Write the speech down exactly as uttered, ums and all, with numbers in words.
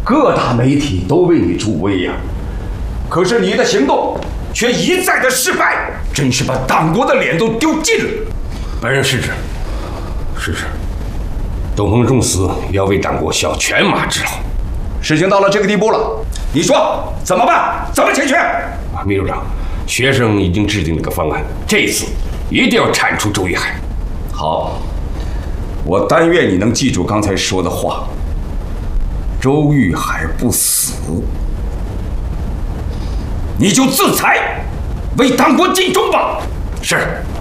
各大媒体都为你助威呀，可是你的行动却一再的失败，真是把党国的脸都丢尽了。 本人失职，失职。董鹏重死，也要为党国效犬马之劳。 事情到了这个地步了，你说怎么办？怎么解决？ 秘书长，学生已经制定了个方案，这次一定要铲除周玉海。 好，我但愿你能记住刚才说的话。周玉海不死，你就自裁，为党国尽忠吧。 是。